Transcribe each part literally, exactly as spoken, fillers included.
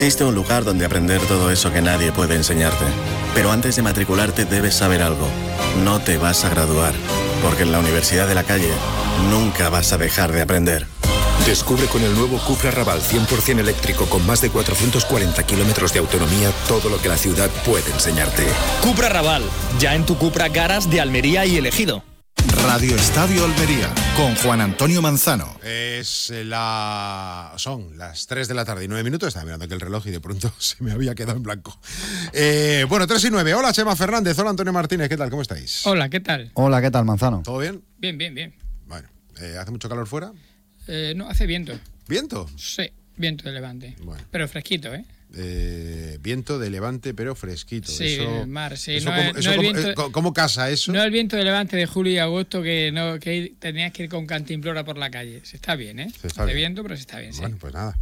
Existe un lugar donde aprender todo eso que nadie puede enseñarte. Pero antes de matricularte debes saber algo. No te vas a graduar, porque en la Universidad de la Calle nunca vas a dejar de aprender. Descubre con el nuevo Cupra Raval cien por ciento eléctrico con más de cuatrocientos cuarenta kilómetros de autonomía todo lo que la ciudad puede enseñarte. Cupra Raval, ya en tu Cupra Garas de Almería y Elegido. Radio Estadio Almería, con Juan Antonio Manzano. Es la... Son las tres de la tarde y nueve minutos. Estaba mirando aquí el reloj y de pronto se me había quedado en blanco. Eh, bueno, tres y nueve. Hola, Chema Fernández. Hola, Antonio Martínez. ¿Qué tal? ¿Cómo estáis? Hola, ¿qué tal? Hola, ¿qué tal, Manzano? ¿Todo bien? Bien, bien, bien. Bueno, eh, ¿hace mucho calor fuera? Eh, no, hace viento. ¿Viento? Sí, viento de levante. Bueno. Pero fresquito, ¿eh? Eh, viento de levante pero fresquito. Sí, eso, el mar, sí. Eso no cómo, es, eso no cómo, viento, eh, ¿Cómo casa eso? No el viento de levante de julio y agosto que no que tenías que ir con cantimplora por la calle. Se está bien, ¿eh? Se está Hace bien. viento, pero se está bien, Bueno, sí. pues nada.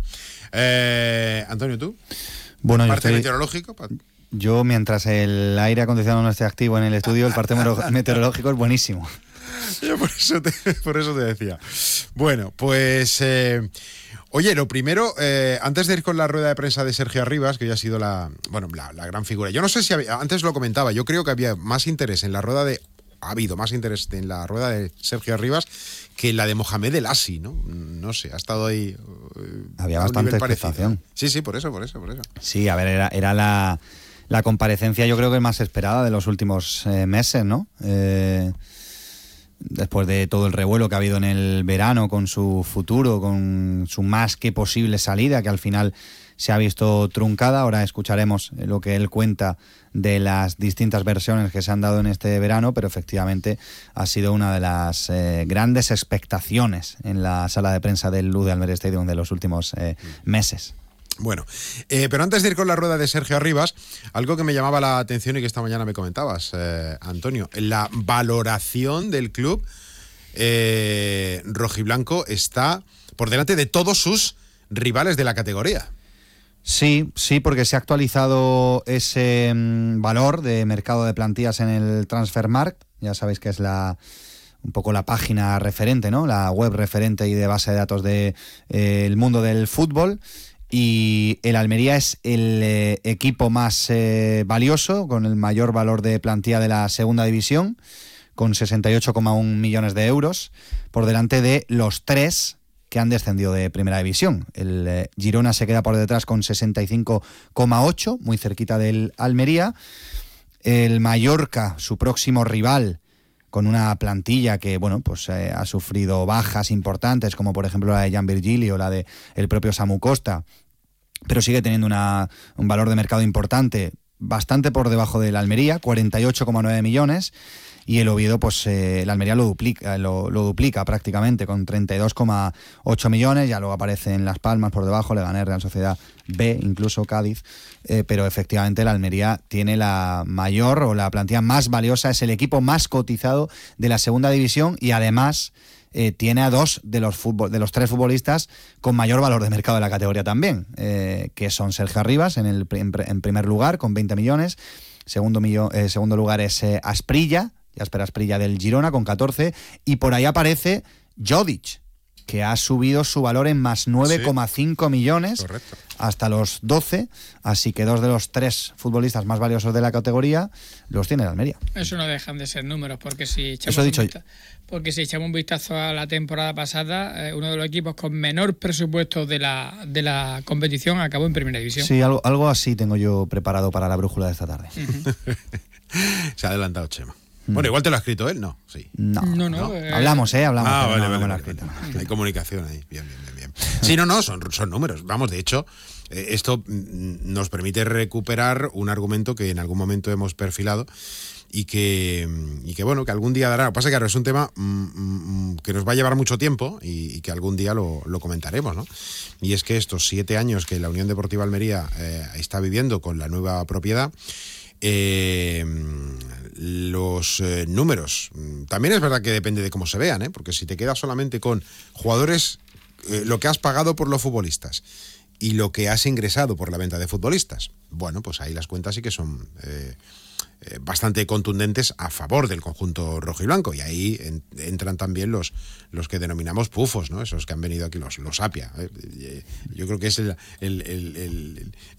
Eh, Antonio, ¿tú? Bueno, yo ¿Parte estoy... meteorológico? Yo, mientras el aire acondicionado no esté activo en el estudio, el parte meteorológico es buenísimo. Yo por eso te, por eso te decía. Bueno, pues... Eh, oye, lo primero, eh, antes de ir con la rueda de prensa de Sergio Arribas, que ya ha sido la, bueno, la, la gran figura. Yo no sé si había, antes lo comentaba, yo creo que había más interés en la rueda de... Ha habido más interés en la rueda de Sergio Arribas que en la de Mohamed El Asi, ¿no? No sé, ha estado ahí... Eh, había bastante expectación. Sí, sí, por eso, por eso, por eso. Sí, a ver, era, era la, la comparecencia yo creo que más esperada de los últimos eh, meses, ¿no? Eh... Después de todo el revuelo que ha habido en el verano con su futuro, con su más que posible salida, que al final se ha visto truncada. Ahora escucharemos lo que él cuenta de las distintas versiones que se han dado en este verano, pero efectivamente ha sido una de las eh, grandes expectaciones en la sala de prensa del Lude Almería Stadium de los últimos eh, meses. Bueno, eh, pero antes de ir con la rueda de Sergio Arribas, algo que me llamaba la atención y que esta mañana me comentabas, eh, Antonio, la valoración del club eh, rojiblanco está por delante de todos sus rivales de la categoría. Sí, sí, porque se ha actualizado ese mmm, valor de mercado de plantillas en el Transfermarkt. Ya sabéis que es la... un poco la página referente, ¿no? La web referente y de base de datos del de, eh, mundo del fútbol. Y el Almería es el eh, equipo más eh, valioso, con el mayor valor de plantilla de la segunda división, con sesenta y ocho coma uno millones de euros, por delante de los tres que han descendido de primera división. El eh, Girona se queda por detrás con sesenta y cinco coma ocho, muy cerquita del Almería. El Mallorca, su próximo rival, con una plantilla que, bueno, pues eh, ha sufrido bajas importantes, como por ejemplo la de Jan Virgili o la de el propio Samu Costa, pero sigue teniendo una, un valor de mercado importante, bastante por debajo del Almería, cuarenta y ocho coma nueve millones, y el Oviedo, pues eh, el Almería lo duplica, lo, lo duplica prácticamente, con treinta y dos coma ocho millones, ya luego aparecen Las Palmas por debajo, Leganés, Real Sociedad B, incluso Cádiz, eh, pero efectivamente el Almería tiene la mayor o la plantilla más valiosa, es el equipo más cotizado de la segunda división y además eh, tiene a dos de los fútbol, de los tres futbolistas con mayor valor de mercado de la categoría también, eh, que son Sergio Arribas en, el, en, en primer lugar con veinte millones, segundo, millo, eh, segundo lugar es eh, Asprilla, Jasper Asprilla del Girona con catorce, y por ahí aparece Jodic, que ha subido su valor en más nueve coma cinco sí, millones, correcto, hasta los doce, así que dos de los tres futbolistas más valiosos de la categoría los tiene el Almería. Eso no dejan de ser números, porque si echamos, Eso he dicho un, vistazo, porque si echamos un vistazo a la temporada pasada, eh, uno de los equipos con menor presupuesto de la, de la competición acabó en primera división. Sí, algo, algo así tengo yo preparado para la brújula de esta tarde. Uh-huh. Se ha adelantado Chema. Bueno, igual te lo ha escrito él, ¿no? Sí. No, no, no, no. Eh... Hablamos, ¿eh? Hablamos. Ah, vale, no, vale, no vale, vale. Hay comunicación ahí. Bien, bien, bien, bien. Sí, no, no, son, son números. Vamos, de hecho, eh, esto nos permite recuperar un argumento que en algún momento hemos perfilado y que, y que bueno, que algún día dará. Lo que pasa es que claro, es un tema mmm, que nos va a llevar mucho tiempo y, y que algún día lo, lo comentaremos, ¿no? Y es que estos siete años que la Unión Deportiva Almería eh, está viviendo con la nueva propiedad, Eh, los eh, números también es verdad que depende de cómo se vean, ¿eh? Porque si te quedas solamente con jugadores, eh, lo que has pagado por los futbolistas y lo que has ingresado por la venta de futbolistas, bueno, pues ahí las cuentas sí que son eh, eh, bastante contundentes a favor del conjunto rojiblanco, y ahí en, entran también los, los que denominamos pufos, ¿no? Esos que han venido aquí, los, los apia. ¿eh? Yo creo que es el, el, el, el